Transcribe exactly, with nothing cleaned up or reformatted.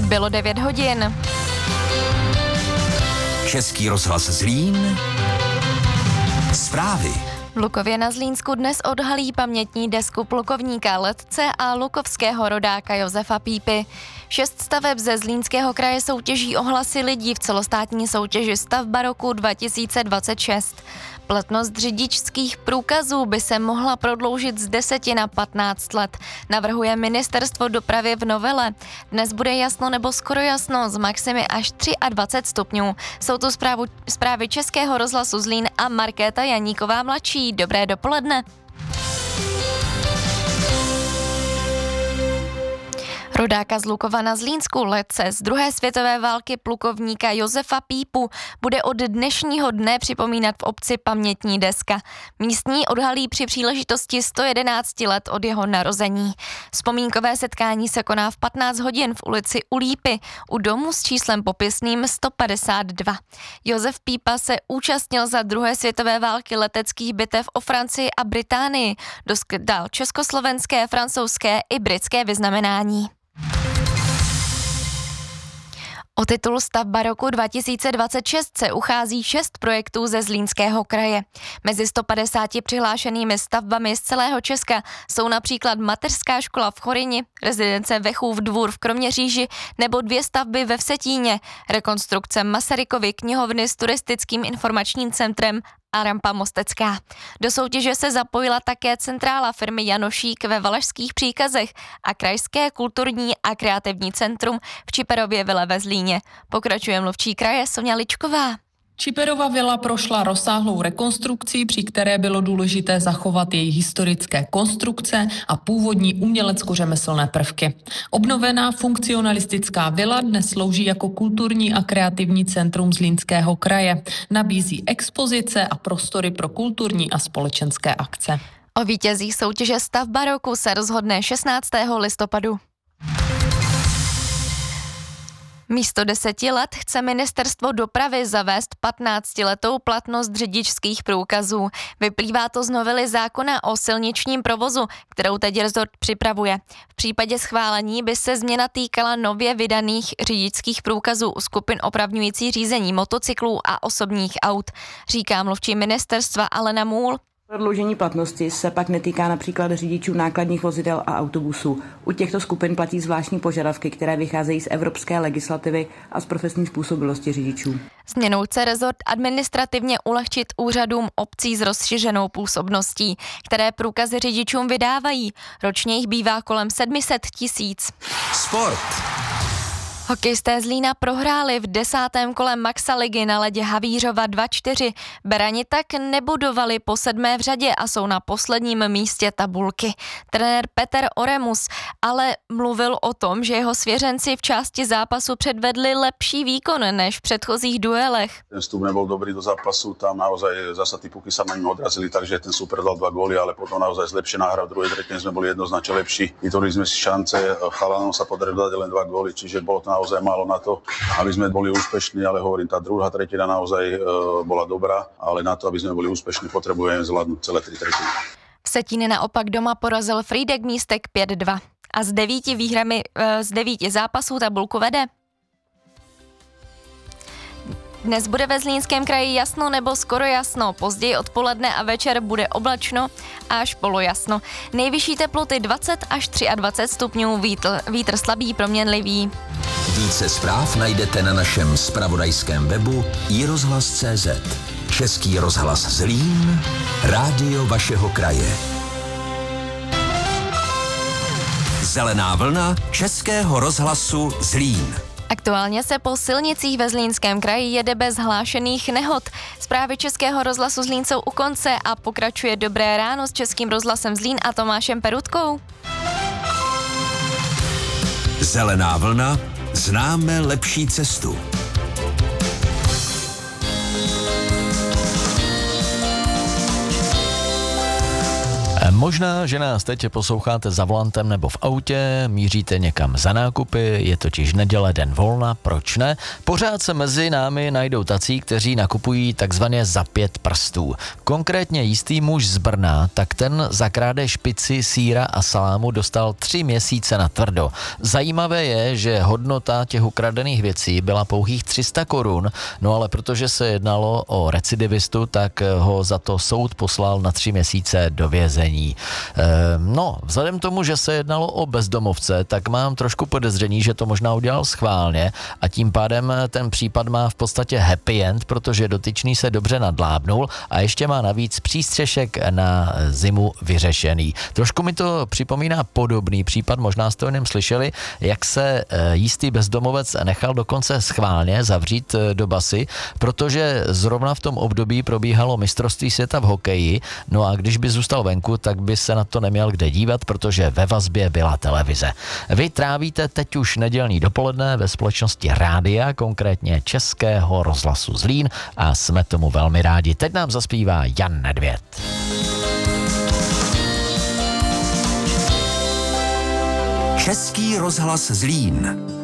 Bylo devět hodin. Český rozhlas Zlín. Zprávy. V Lukově na Zlínsku dnes odhalí pamětní desku plukovníka letce a lukovského rodáka Josefa Pípy. Šest staveb ze Zlínského kraje soutěží o hlasy lidí v celostátní soutěži Stavba roku dva tisíce dvacet šest. Platnost řidičských průkazů by se mohla prodloužit z deseti na patnáct let, navrhuje Ministerstvo dopravy v novele. Dnes bude jasno nebo skoro jasno s maximy až dvacet tři stupňů. Jsou tu zprávu, zprávy Českého rozhlasu Zlín a Markéta Janíková mladší. Dobré dopoledne. Rodáka z Lukova na Zlínsku, letce z druhé světové války plukovníka Josefa Pípu, bude od dnešního dne připomínat v obci pamětní deska. Místní odhalí při příležitosti sto jedenáct let od jeho narození. Vzpomínkové setkání se koná v patnáct hodin v ulici U Lípy u domu s číslem popisným sto padesát dva. Josef Pípa se účastnil za druhé světové války leteckých bitev o Francii a Británii. Dal československé, francouzské i britské vyznamenání. O titul Stavba roku dva tisíce dvacet šest se uchází šest projektů ze Zlínského kraje. Mezi sto padesáti přihlášenými stavbami z celého Česka jsou například mateřská škola v Choryni, rezidence Vechův Dvůr v Kroměříži nebo dvě stavby ve Vsetíně, rekonstrukce Masarykovy knihovny s turistickým informačním centrem a rampa Mostecká. Do soutěže se zapojila také centrála firmy Janošík ve Valašských Příkazech a Krajské kulturní a kreativní centrum v Čiperově vile ve Zlíně. Pokračuje mluvčí kraje Soňa Ličková. Čiperova vila prošla rozsáhlou rekonstrukcí, při které bylo důležité zachovat její historické konstrukce a původní umělecko-řemeslné prvky. Obnovená funkcionalistická vila dnes slouží jako kulturní a kreativní centrum Zlínského kraje. Nabízí expozice a prostory pro kulturní a společenské akce. O vítězích soutěže Stavba roku se rozhodne šestnáctého listopadu. Místo deseti let chce Ministerstvo dopravy zavést patnáctiletou platnost řidičských průkazů. Vyplývá to z novely zákona o silničním provozu, kterou teď rezort připravuje. V případě schválení by se změna týkala nově vydaných řidičských průkazů u skupin opravňující řízení motocyklů a osobních aut, říká mluvčí ministerstva Alena Můl. Prodloužení platnosti se pak netýká například řidičů nákladních vozidel a autobusů. U těchto skupin platí zvláštní požadavky, které vycházejí z evropské legislativy a z profesní způsobilosti řidičů. Změnou chce rezort administrativně ulehčit úřadům obcí s rozšířenou působností, které průkazy řidičům vydávají. Ročně jich bývá kolem sedm set tisíc. Sport. Hokejisté Zlína prohráli v desátém kole Maxa ligy na ledě Havířova dva čtyři. Berani tak nebudovali po sedmé v řadě a jsou na posledním místě tabulky. Trenér Peter Oremus ale mluvil o tom, že jeho svěřenci v části zápasu předvedli lepší výkon než v předchozích duelech. Ten vstup nebol dobrý do zápasu, tam naozaj zasa tí puky sa na ním odrazili, takže ten super dal dva góly, ale potom naozaj zlepšená hra. V druhej tretine sme boli jednoznačne lepší. Vytvorili sme si šance, chalanom sa podarilo dať len dva góly, čiže bolo to naozaj málo na to, aby sme boli úspešní, ale hovorím, tá druhá tretina naozaj e, bola dobrá, ale na to, aby sme boli úspešní, potrebujeme zvládnuť celé tri tretiny. Vsetín naopak doma porazil Frýdek Místek pět dva. A z devíti výhrami, e, z devíti zápasů tabulku vede. Dnes bude ve Zlínském kraji jasno nebo skoro jasno, později odpoledne a večer bude oblačno až polojasno. Nejvyšší teploty dvacet až dvacet tři stupňů, vítr, vítr slabý proměnlivý. Více zpráv najdete na našem zpravodajském webu i rozhlas tečka cé zet. Český rozhlas Zlín, rádio vašeho kraje. Zelená vlna Českého rozhlasu Zlín. Aktuálně se po silnicích ve Zlínském kraji jede bez hlášených nehod. Zprávy Českého rozhlasu Zlín jsou u konce a pokračuje Dobré ráno s Českým rozhlasem Zlín a Tomášem Perutkou. Zelená vlna, známe lepší cestu. Možná, že nás teď posloucháte za volantem nebo v autě, míříte někam za nákupy, je totiž neděle, den volna, proč ne? Pořád se mezi námi najdou tací, kteří nakupují takzvaně za pět prstů. Konkrétně jistý muž z Brna, tak ten za krádež pici, sýra a salámu dostal tři měsíce na tvrdo. Zajímavé je, že hodnota těch ukradených věcí byla pouhých tři sta korun, no ale protože se jednalo o recidivistu, tak ho za to soud poslal na tři měsíce do vězení. No, vzhledem tomu, že se jednalo o bezdomovce, tak mám trošku podezření, že to možná udělal schválně a tím pádem ten případ má v podstatě happy end, protože dotyčný se dobře nadlábnul a ještě má navíc přístřešek na zimu vyřešený. Trošku mi to připomíná podobný případ, možná jste o něm slyšeli, jak se jistý bezdomovec nechal dokonce schválně zavřít do basy, protože zrovna v tom období probíhalo mistrovství světa v hokeji, no a když by zůstal venku, tak by se na to neměl kde dívat, protože ve vazbě byla televize. Vy trávíte teď už nedělní dopoledne ve společnosti rádia, konkrétně Českého rozhlasu Zlín a jsme tomu velmi rádi. Teď nám zaspívá Jan Nedvěd. Český rozhlas Zlín.